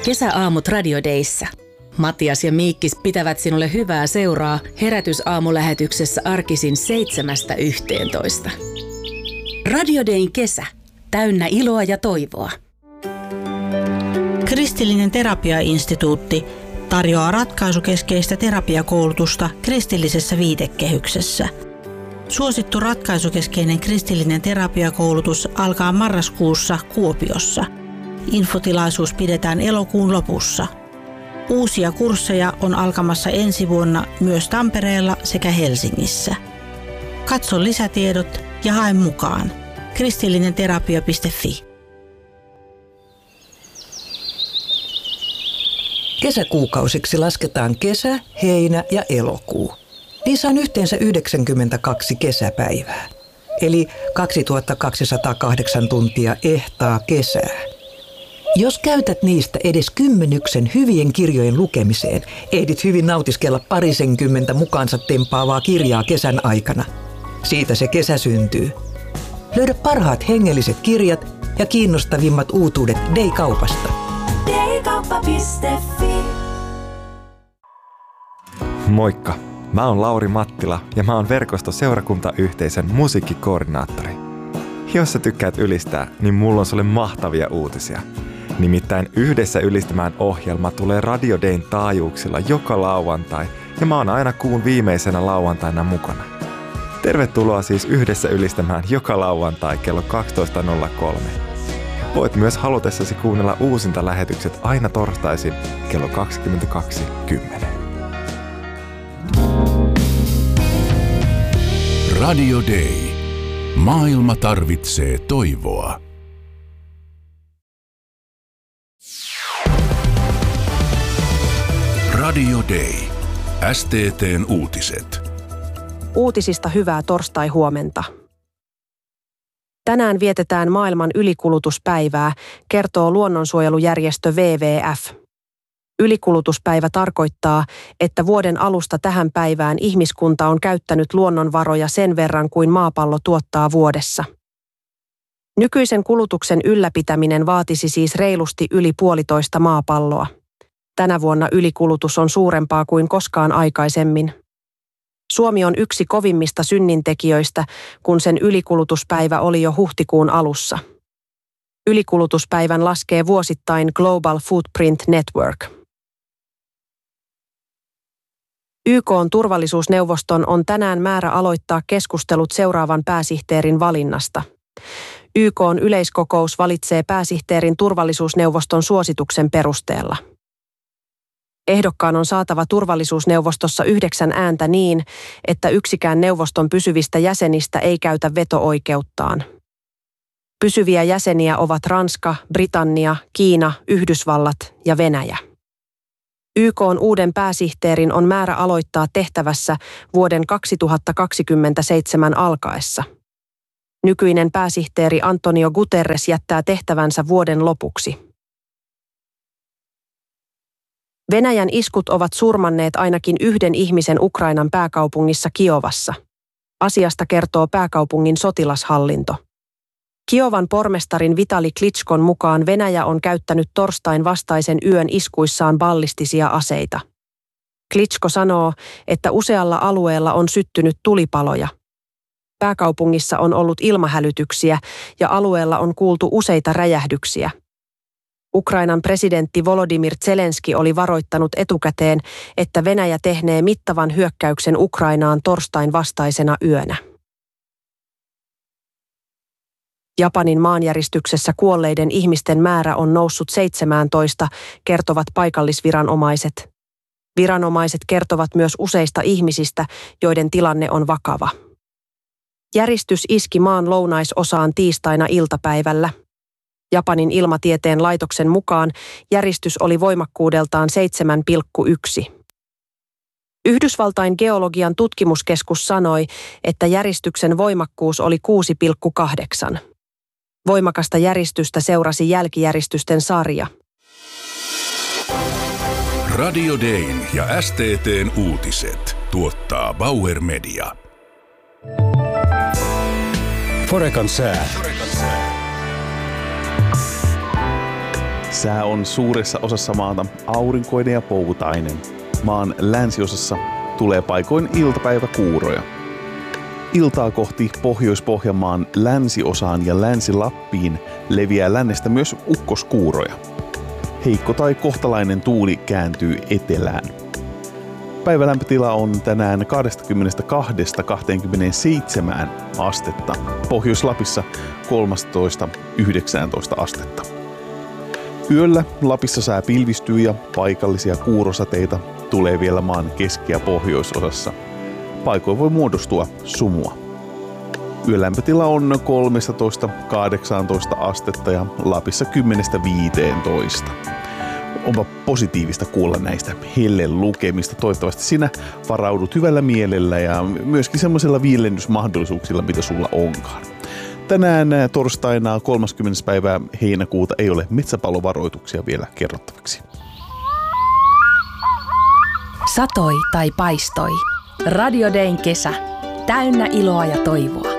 Kesäaamut Radio Dayssä. Matias ja Miikkis pitävät sinulle hyvää seuraa Herätysaamulähetyksessä arkisin 7–11. Radio Dayn kesä. Täynnä iloa ja toivoa. Kristillinen terapiainstituutti tarjoaa ratkaisukeskeistä terapiakoulutusta kristillisessä viitekehyksessä. Suosittu ratkaisukeskeinen kristillinen terapiakoulutus alkaa marraskuussa Kuopiossa. Infotilaisuus pidetään elokuun lopussa. Uusia kursseja on alkamassa ensi vuonna myös Tampereella sekä Helsingissä. Katso lisätiedot ja hae mukaan. kristillinenterapia.fi. Kesäkuukausiksi lasketaan kesä, heinä ja elokuu. Niissä on yhteensä 92 kesäpäivää, eli 2208 tuntia ehtaa kesää. Jos käytät niistä edes 10 hyvien kirjojen lukemiseen, ehdit hyvin nautiskella parisenkymmentä mukaansa tempaavaa kirjaa kesän aikana. Siitä se kesä syntyy. Löydä parhaat hengelliset kirjat ja kiinnostavimmat uutuudet Day-kaupasta. Daykauppa.fi. Moikka! Mä oon Lauri Mattila ja mä oon verkostoseurakuntayhteisön musiikkikoordinaattori. Jos sä tykkäät ylistää, niin mulla on sulle mahtavia uutisia. Nimittäin Yhdessä ylistämään -ohjelma tulee Radio Dayn taajuuksilla joka lauantai ja mä oon aina kuun viimeisenä lauantaina mukana. Tervetuloa siis Yhdessä ylistämään joka lauantai kello 12.03. Voit myös halutessasi kuunnella uusinta lähetykset aina torstaisin kello 22.10. Radio Day. Maailma tarvitsee toivoa. Radio Day. STT:n uutiset. Uutisista hyvää torstai-huomenta. Tänään vietetään maailman ylikulutuspäivää, kertoo luonnonsuojelujärjestö WWF. Ylikulutuspäivä tarkoittaa, että vuoden alusta tähän päivään ihmiskunta on käyttänyt luonnonvaroja sen verran kuin maapallo tuottaa vuodessa. Nykyisen kulutuksen ylläpitäminen vaatisi siis reilusti yli 1,5 maapalloa. Tänä vuonna ylikulutus on suurempaa kuin koskaan aikaisemmin. Suomi on yksi kovimmista synnintekijöistä, kun sen ylikulutuspäivä oli jo huhtikuun alussa. Ylikulutuspäivän laskee vuosittain Global Footprint Network. YK:n turvallisuusneuvoston on tänään määrä aloittaa keskustelut seuraavan pääsihteerin valinnasta. YK:n yleiskokous valitsee pääsihteerin turvallisuusneuvoston suosituksen perusteella. Ehdokkaan on saatava turvallisuusneuvostossa 9 ääntä niin, että yksikään neuvoston pysyvistä jäsenistä ei käytä veto-oikeuttaan. Pysyviä jäseniä ovat Ranska, Britannia, Kiina, Yhdysvallat ja Venäjä. YK:n uuden pääsihteerin on määrä aloittaa tehtävässä vuoden 2027 alkaessa. Nykyinen pääsihteeri Antonio Guterres jättää tehtävänsä vuoden lopuksi. Venäjän iskut ovat surmanneet ainakin 1 ihmisen Ukrainan pääkaupungissa Kiovassa. Asiasta kertoo pääkaupungin sotilashallinto. Kiovan pormestarin Vitali Klitschkon mukaan Venäjä on käyttänyt torstain vastaisen yön iskuissaan ballistisia aseita. Klitschko sanoo, että usealla alueella on syttynyt tulipaloja. Pääkaupungissa on ollut ilmahälytyksiä ja alueella on kuultu useita räjähdyksiä. Ukrainan presidentti Volodymyr Zelenski oli varoittanut etukäteen, että Venäjä tehnee mittavan hyökkäyksen Ukrainaan torstain vastaisena yönä. Japanin maanjäristyksessä kuolleiden ihmisten määrä on noussut 17, kertovat paikallisviranomaiset. Viranomaiset kertovat myös useista ihmisistä, joiden tilanne on vakava. Järistys iski maan lounaisosaan tiistaina iltapäivällä. Japanin ilmatieteen laitoksen mukaan järistys oli voimakkuudeltaan 7,1. Yhdysvaltain geologian tutkimuskeskus sanoi, että järistyksen voimakkuus oli 6,8. Voimakasta järistystä seurasi jälkijäristysten sarja. Radio Dayn ja STT:n uutiset tuottaa Bauer Media. Forecan sää. Sää on suuressa osassa maata aurinkoinen ja poutainen. Maan länsiosassa tulee paikoin iltapäiväkuuroja. Iltaa kohti Pohjois-Pohjanmaan länsiosaan ja Länsi-Lappiin leviää lännestä myös ukkoskuuroja. Heikko tai kohtalainen tuuli kääntyy etelään. Päivälämpötila on tänään 22–27 astetta. Pohjois-Lapissa 13–19 astetta. Yöllä Lapissa sää pilvistyy ja paikallisia kuurosateita tulee vielä maan keski- ja pohjoisosassa. Paikoin voi muodostua sumua. Yölämpötila on 13–18 astetta ja Lapissa 10–15. Onpa positiivista kuulla näistä hellelukemista. Toivottavasti sinä varaudut hyvällä mielellä ja myöskin semmoisilla viilennysmahdollisuuksilla, mitä sulla onkaan. Tänään torstaina 30. päivää heinäkuuta ei ole metsäpalovaroituksia vielä kerrottavaksi. Satoi tai paistoi. Radio Dayn kesä. Täynnä iloa ja toivoa.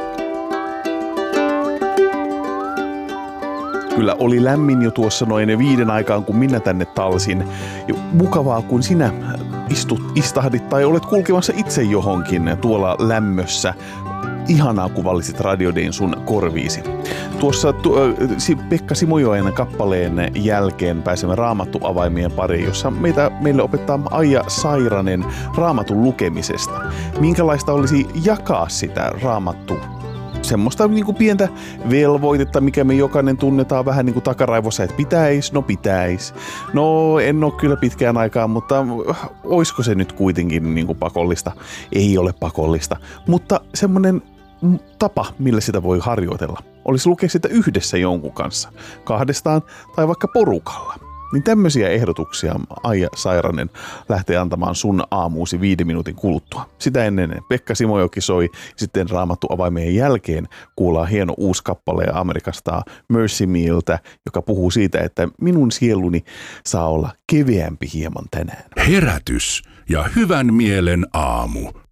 Kyllä oli lämmin jo tuossa noin 5 aikaan, kun minä tänne talsin. Ja mukavaa, kun sinä istahdit tai olet kulkemassa itse johonkin tuolla lämmössä. Ihanaa, kun valitsit Radio Dayn sun korviisi. Tuossa Pekka Simojoen kappaleen jälkeen pääsemme Raamattu-avaimien pariin, jossa meille opettaa Aija Sairanen Raamatun lukemisesta. Minkälaista olisi jakaa sitä Raamattua? Semmoista niin kuin pientä velvoitetta, mikä me jokainen tunnetaan vähän niin kuin takaraivossa, että pitäis. No en ole kyllä pitkään aikaan, mutta oisko se nyt kuitenkin niin kuin pakollista? Ei ole pakollista, mutta semmoinen tapa, millä sitä voi harjoitella, olisi lukea sitä yhdessä jonkun kanssa, 2 tai vaikka porukalla. Niin tämmöisiä ehdotuksia Aija Sairanen lähtee antamaan sun aamuusi 5 minuutin kuluttua. Sitä ennen Pekka Simojoki soi, sitten Raamattu-avaimien jälkeen kuullaan hieno uusi kappale Amerikasta Mercy Mealtä, joka puhuu siitä, että minun sieluni saa olla keveämpi hieman tänään. Herätys ja hyvän mielen aamu.